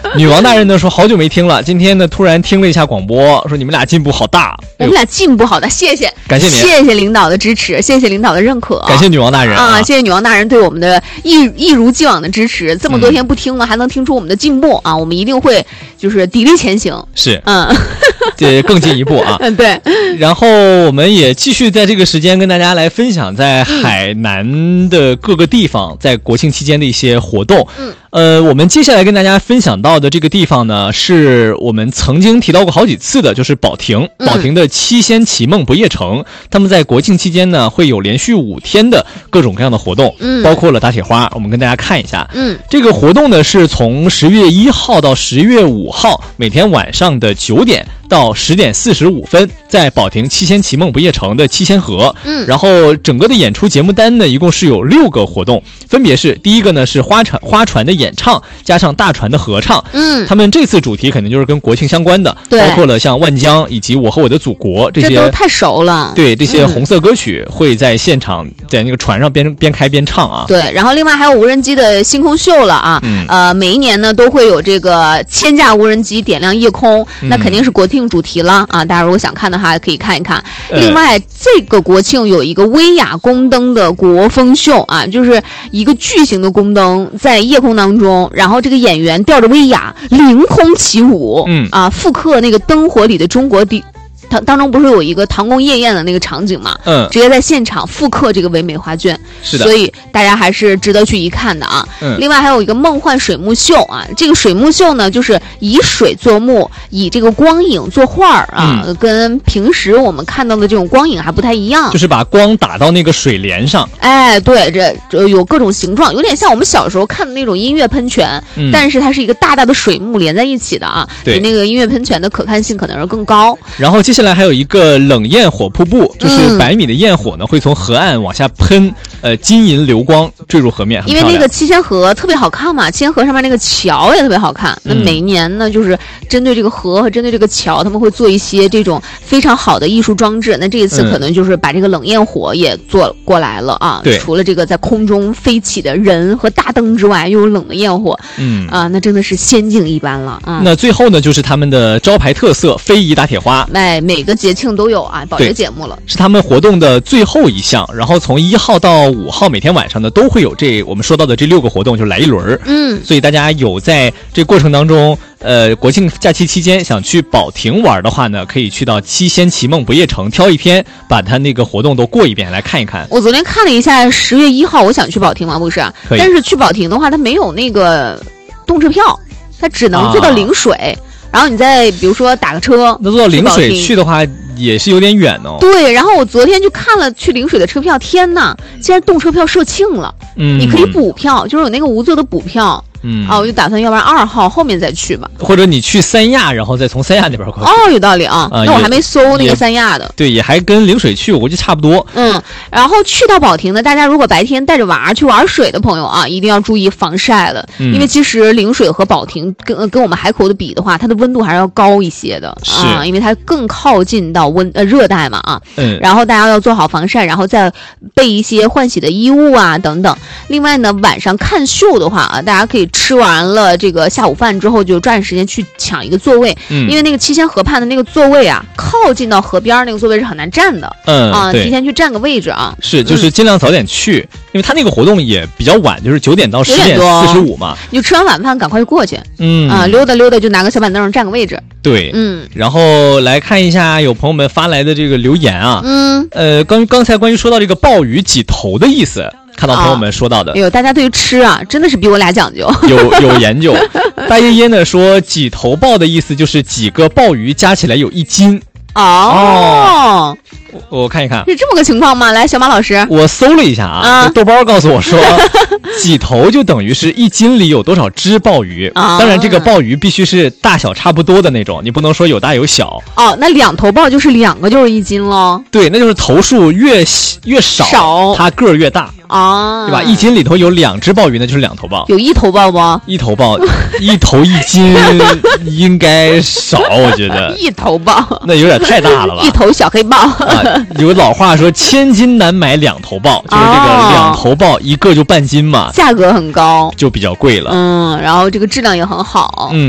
女王大人呢说好久没听了，今天呢突然听了一下广播，说你们俩进步好大。 我们俩进步好大，谢谢， 感谢您， 谢谢领导的支持，谢谢领导的认可， 感谢女王大人啊，谢谢女王大人对我们的一如既往的支持。这么多天不听了，还能听出我们的进步啊！我们一定会就是砥砺前行。 是，这更进一步啊。 对。 然后我们也继续在这个时间跟大家来分享在海南的各个地方在国庆期间的一些活动。我们接下来跟大家分享到的这个地方呢，是我们曾经提到过好几次的，就是保亭。保亭的七仙奇梦不夜城，他们在国庆期间呢会有连续5天的各种各样的活动，包括了打铁花。我们跟大家看一下，这个活动呢是从10月1号到10月5号，每天晚上的9点到10点45分，在保亭七仙奇梦不夜城的七仙河。然后整个的演出节目单呢，一共是有6个活动，分别是第一个呢是花船的演唱加上大船的合唱。他们这次主题肯定就是跟国庆相关的，包括了像万江以及我和我的祖国这些， 这都太熟了。 对，这些红色歌曲会在现场在那个船上边开边唱啊。 对，然后另外还有无人机的星空秀了啊。每一年呢都会有这个1000架无人机点亮夜空，那肯定是国庆主题了啊！大家如果想看的话，可以看一看。另外，这个国庆有一个威亚宫灯的国风秀啊，就是一个巨型的宫灯在夜空当中，然后这个演员吊着威亚凌空起舞，复刻那个灯火里的中国当中不是有一个唐宫夜宴的那个场景嘛？直接在现场复刻这个唯美画卷， 是的， 所以大家还是值得去一看的啊。另外还有一个梦幻水幕秀啊，这个水幕秀呢，就是以水做幕，以这个光影做画啊，跟平时我们看到的这种光影还不太一样， 就是把光打到那个水帘上。 哎，对，这有各种形状，有点像我们小时候看的那种音乐喷泉，但是它是一个大大的水幕连在一起的啊，比那个音乐喷泉的可看性可能是更高。 然后接下来还有一个冷焰火瀑布，就是100米的焰火呢，会从河岸往下喷，金银流光坠入河面， 因为那个七仙河特别好看嘛，七仙河上面那个桥也特别好看。那每一年呢，就是针对这个河和针对这个桥，他们会做一些这种非常好的艺术装置。那这一次可能就是把这个冷焰火也做过来了啊。 对， 除了这个在空中飞起的人和大灯之外，又有冷的焰火，那真的是仙境一般了啊。 那最后呢，就是他们的招牌特色非遗打铁花， 每个节庆都有啊，保洁节目了， 是他们活动的最后一项。然后从1号到5号每天晚上呢都会有我们说到的这6个活动，就来一轮。所以大家有在这过程当中国庆假期期间想去保亭玩的话呢，可以去到七仙奇梦不夜城挑一天，把它那个活动都过一遍来看一看。 我昨天看了一下10月1号我想去保亭嘛，不是，但是去保亭的话它没有那个动车票，它只能坐到陵水，然后你再比如说打个车， 那坐到陵水去的话也是有点远哦。 对，然后我昨天就看了去陵水的车票，天哪，现在动车票售罄了，你可以补票，就是有那个无座的补票。我就打算要不然2号后面再去吧， 或者你去三亚，然后再从三亚那边过去。 有道理啊。那我还没搜那个三亚的。 对，也还跟陵水去我估计差不多。 然后去到保亭呢，大家如果白天带着娃去玩水的朋友啊，一定要注意防晒了，因为其实陵水和保亭跟我们海口的比的话，它的温度还是要高一些的啊，因为它更靠近到热带嘛啊。然后大家要做好防晒，然后再备一些换洗的衣物啊等等。另外呢，晚上看秀的话啊，大家可以吃完了这个下午饭之后，就抓紧时间去抢一个座位，因为那个七仙河畔的那个座位啊，靠近到河边那个座位是很难站的。提前去占个位置啊。 是，就是尽量早点去，因为他那个活动也比较晚，就是9点到10点45嘛。 你就吃完晚饭赶快过去，溜达溜达，就拿个小板凳占个位置。 对，然后来看一下有朋友们发来的这个留言啊，刚才关于说到这个鲍鱼几头的意思。看到朋友们说到的， 大家对于吃啊，真的是比我俩讲究， 有研究。大爷爷呢说，几头鲍的意思就是几个鲍鱼加起来有1斤。我看一看， 是这么个情况吗？来，小马老师， 我搜了一下啊，豆包告诉我说，几头就等于是1斤里有多少只鲍鱼。当然，这个鲍鱼必须是大小差不多的那种，你不能说有大有小。 那2头鲍就是2个就是1斤咯。 对，那就是头数越少，它个儿越大。对吧？1斤里头有2只鲍鱼呢，就是2头鲍。 有1头鲍不 ？1头鲍，1头1斤应该少，我觉得。 1头鲍， 那有点太大了吧？ 1头小黑鲍。 有老话说，1000斤难买2头鲍，就是这个2头鲍一个就半斤嘛， 价格很高， 就比较贵了。 然后这个质量也很好。